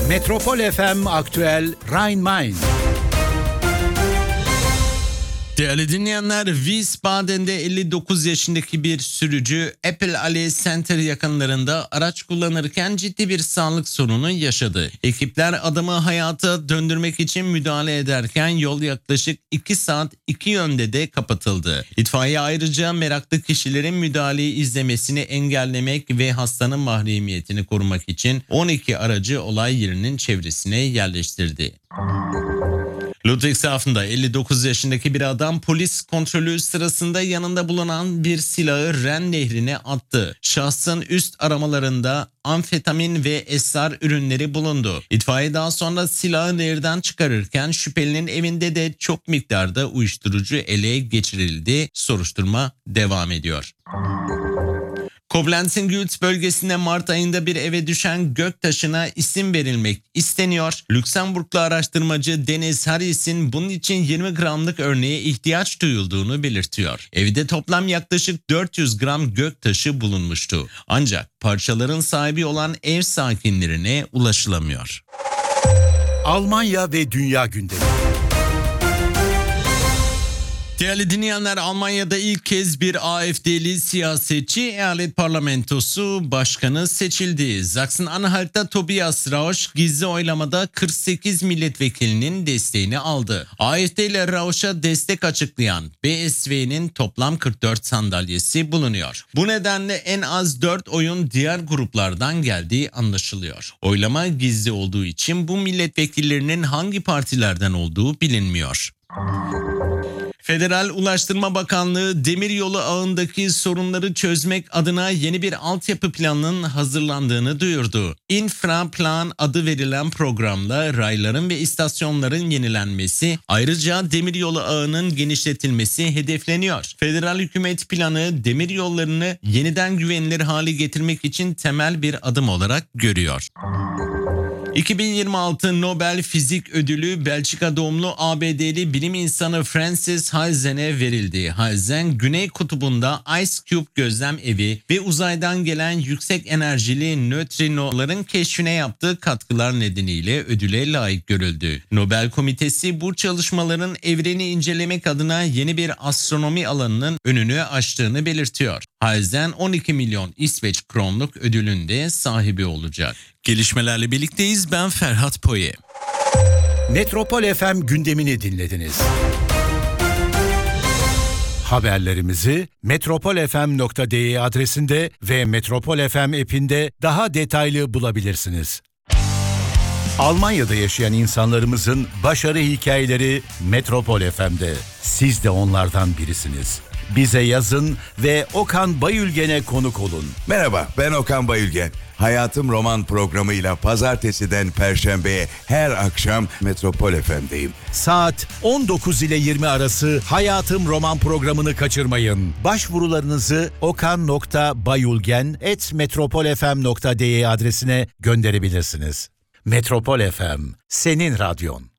Metropol FM Aktüel Rhein-Main. Değerli dinleyenler, Wiesbaden'de 59 yaşındaki bir sürücü Apple Allee Center yakınlarında araç kullanırken ciddi bir sağlık sorunu yaşadı. Ekipler adamı hayata döndürmek için müdahale ederken yol yaklaşık 2 saat 2 yönde de kapatıldı. İtfaiye ayrıca meraklı kişilerin müdahaleyi izlemesini engellemek ve hastanın mahremiyetini korumak için 12 aracı olay yerinin çevresine yerleştirdi. Ludwigshafen'da 59 yaşındaki bir adam polis kontrolü sırasında yanında bulunan bir silahı Ren Nehri'ne attı. Şahsın üst aramalarında amfetamin ve esrar ürünleri bulundu. İtfaiye daha sonra silahı nehirden çıkarırken şüphelinin evinde de çok miktarda uyuşturucu ele geçirildi. Soruşturma devam ediyor. Koblenz'in Gülz bölgesinde Mart ayında bir eve düşen göktaşına isim verilmek isteniyor. Lüksemburglu araştırmacı Deniz Harris'in bunun için 20 gramlık örneğe ihtiyaç duyulduğunu belirtiyor. Evde toplam yaklaşık 400 gram göktaşı bulunmuştu. Ancak parçaların sahibi olan ev sakinlerine ulaşılamıyor. Almanya ve Dünya gündemi. Değerli dinleyenler, Almanya'da ilk kez bir AfD'li siyasetçi eyalet parlamentosu başkanı seçildi. Sachsen-Anhalt'ta Tobias Rausch gizli oylamada 48 milletvekilinin desteğini aldı. AfD ile Rausch'a destek açıklayan BSV'nin toplam 44 sandalyesi bulunuyor. Bu nedenle en az 4 oyun diğer gruplardan geldiği anlaşılıyor. Oylama gizli olduğu için bu milletvekillerinin hangi partilerden olduğu bilinmiyor. Federal Ulaştırma Bakanlığı demiryolu ağındaki sorunları çözmek adına yeni bir altyapı planının hazırlandığını duyurdu. Infraplan adı verilen programla rayların ve istasyonların yenilenmesi, ayrıca demiryolu ağının genişletilmesi hedefleniyor. Federal hükümet planı demiryollarını yeniden güvenilir hale getirmek için temel bir adım olarak görüyor. 2026 Nobel Fizik Ödülü Belçika doğumlu ABD'li bilim insanı Francis Halzen'e verildi. Halzen, Güney Kutbu'nda Ice Cube gözlem evi ve uzaydan gelen yüksek enerjili nötrinoların keşfine yaptığı katkılar nedeniyle ödüle layık görüldü. Nobel Komitesi bu çalışmaların evreni incelemek adına yeni bir astronomi alanının önünü açtığını belirtiyor. Halzen 12 milyon İsveç kronluk ödülün de sahibi olacak. Gelişmelerle birlikteyiz. Ben Ferhat Poye. Metropol FM gündemini dinlediniz. Haberlerimizi metropolfm.de adresinde ve Metropol FM app'inde daha detaylı bulabilirsiniz. Almanya'da yaşayan insanlarımızın başarı hikayeleri Metropol FM'de. Siz de onlardan birisiniz. Bize yazın ve Okan Bayülgen'e konuk olun. Merhaba, ben Okan Bayülgen. Hayatım Roman programıyla pazartesiden perşembeye her akşam Metropol FM'deyim. Saat 19 ile 20 arası Hayatım Roman programını kaçırmayın. Başvurularınızı okan.bayulgen@metropolfm.de adresine gönderebilirsiniz. Metropol FM, senin radyon.